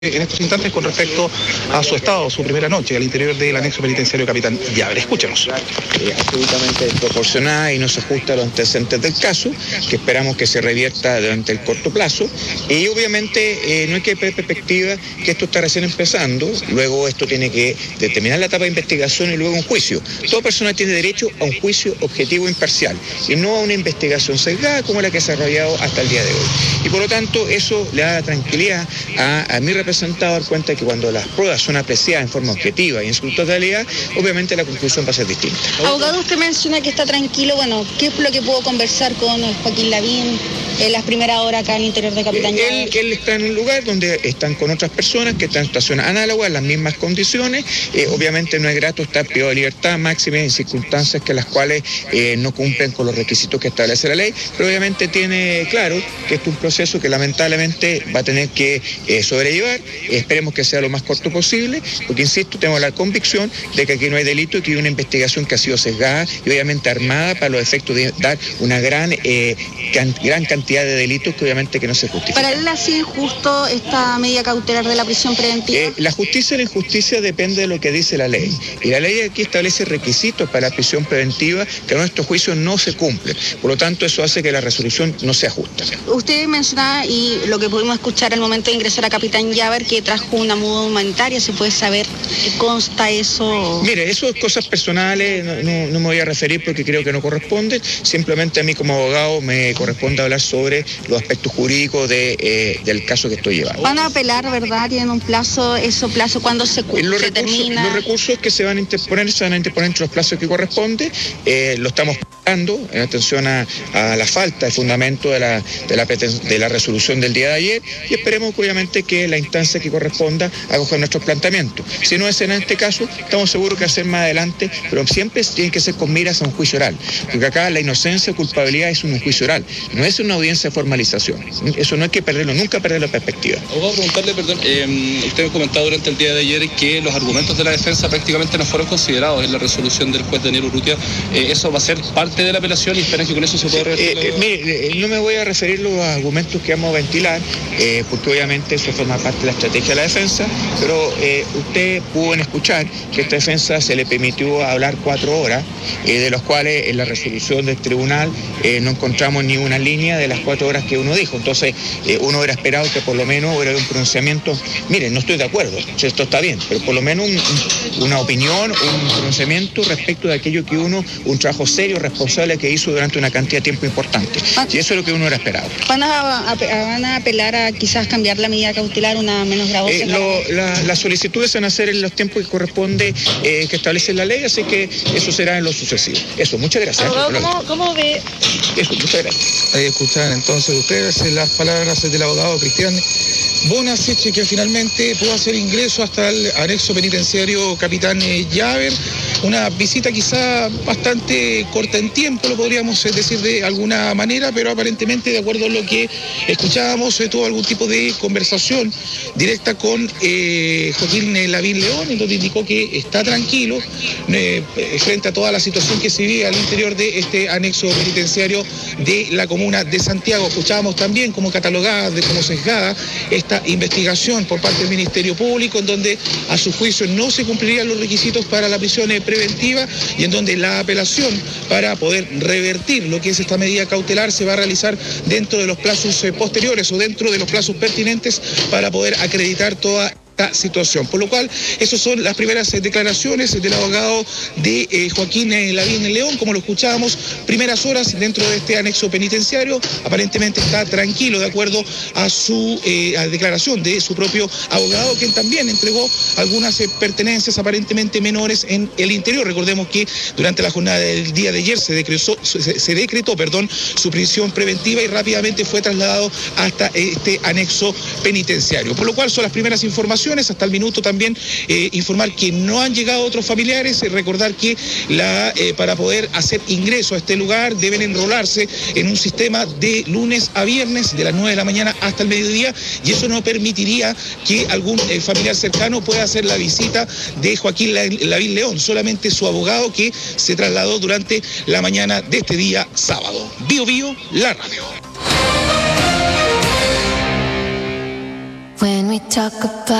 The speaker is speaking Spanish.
En estos instantes con respecto a su estado, su primera noche al interior del anexo penitenciario Capitán Llaver. Escúchenos. Absolutamente desproporcionada y no se ajusta a los antecedentes del caso, que esperamos que se revierta durante el corto plazo. Y obviamente no hay que perder perspectiva que esto está recién empezando, luego esto tiene que determinar la etapa de investigación y luego un juicio. Toda persona tiene derecho a un juicio objetivo e imparcial y no a una investigación sesgada como la que se ha desarrollado hasta el día de hoy. Y por lo tanto eso le da tranquilidad a mi representante dar cuenta que cuando las pruebas son apreciadas en forma objetiva y en su totalidad, obviamente la conclusión va a ser distinta. Abogado, usted menciona que está tranquilo. Bueno, ¿qué es lo que pudo conversar con Joaquín Lavín en las primeras horas acá en el interior de Capitán Llaver? Él está en un lugar donde están con otras personas que están en situaciones análogas, en las mismas condiciones. Obviamente no es grato estar privado de libertad máxima en circunstancias que las cuales no cumplen con los requisitos que establece la ley, pero obviamente tiene claro que este es un proceso que lamentablemente va a tener que sobrellevar. Esperemos que sea lo más corto posible, porque insisto, tengo la convicción de que aquí no hay delito y que hay una investigación que ha sido sesgada y obviamente armada para los efectos de dar una gran cantidad de delitos que obviamente que no se justifican. ¿Para él así injusto esta medida cautelar de la prisión preventiva? La justicia y la injusticia depende de lo que dice la ley. Y la ley aquí establece requisitos para la prisión preventiva que en nuestro juicio no se cumplen. Por lo tanto, eso hace que la resolución no sea justa. Usted mencionaba, y lo que pudimos escuchar al momento de ingresar a Capitán Llaver, que trajo una muda humanitaria. ¿Se puede saber qué consta eso? Mire, eso es cosas personales, no me voy a referir porque creo que no corresponde. Simplemente a mí como abogado me corresponde hablar sobre los aspectos jurídicos del caso que estoy llevando. ¿Van a apelar, verdad? ¿Tienen un plazo? ¿Cuándo se termina? Los recursos que se van a interponer entre los plazos que corresponde. Lo estamos dando en atención a la falta de fundamento de la resolución del día de ayer y esperemos obviamente que la instancia que corresponda a coger nuestros planteamientos. Si no es en este caso, estamos seguros que hacer más adelante, pero siempre tiene que ser con miras a un juicio oral, porque acá la inocencia o culpabilidad es un juicio oral, no es una audiencia de formalización. Eso no hay que perderlo, nunca perder la perspectiva. Abogado, preguntarle, perdón, usted me comentaba durante el día de ayer que los argumentos de la defensa prácticamente no fueron considerados en la resolución del juez Daniel Urrutia. ¿Eso va a ser parte de la apelación y esperan que con eso se pueda revertir? Mire, no me voy a referir a los argumentos que vamos a ventilar, porque obviamente eso forma parte de la estrategia de la defensa, pero usted pudo escuchar que esta defensa se le permitió hablar 4 horas, de los cuales en la resolución del tribunal no encontramos ni una línea de las 4 horas que uno dijo. Entonces uno hubiera esperado que por lo menos hubiera un pronunciamiento. Miren, no estoy de acuerdo, esto está bien, pero por lo menos una opinión, un pronunciamiento respecto de aquello que un trabajo serio, responsable que hizo durante una cantidad de tiempo importante. Y eso es lo que uno hubiera esperado. ¿Van a apelar a quizás cambiar la medida cautelar, una menos gravosa? Las solicitudes van a ser en los tiempos que corresponde, que establece la ley, así que eso será en lo sucesivo. Eso, muchas gracias. ¿Cómo ve? Eso, muchas gracias. Ahí escuchan entonces ustedes las palabras del abogado Cristian Bonasich, que finalmente pudo hacer ingreso hasta el anexo penitenciario Capitán Llaver. Una visita quizá bastante corta en tiempo, lo podríamos decir de alguna manera, pero aparentemente, de acuerdo a lo que escuchábamos, tuvo algún tipo de conversación directa con Joaquín Lavín León, en donde indicó que está tranquilo frente a toda la situación que se vive al interior de este anexo penitenciario de la comuna de Santiago. Escuchábamos también como catalogada, como sesgada, esta investigación por parte del Ministerio Público, en donde a su juicio no se cumplirían los requisitos para la prisión preventiva y en donde la apelación para poder revertir lo que es esta medida cautelar se va a realizar dentro de los plazos posteriores o dentro de los plazos pertinentes para poder acreditar toda situación. Por lo cual, esas son las primeras declaraciones del abogado de Joaquín Lavín León, como lo escuchábamos, primeras horas dentro de este anexo penitenciario. Aparentemente está tranquilo, de acuerdo a su declaración de su propio abogado, quien también entregó algunas pertenencias aparentemente menores en el interior. Recordemos que durante la jornada del día de ayer se decretó su prisión preventiva y rápidamente fue trasladado hasta este anexo penitenciario. Por lo cual son las primeras informaciones. Hasta el minuto también informar que no han llegado otros familiares, recordar que para poder hacer ingreso a este lugar deben enrolarse en un sistema de lunes a viernes de las 9 de la mañana hasta el mediodía, y eso no permitiría que algún familiar cercano pueda hacer la visita de Joaquín Lavín León, solamente su abogado, que se trasladó durante la mañana de este día sábado. Bio Bio, la radio. we talk about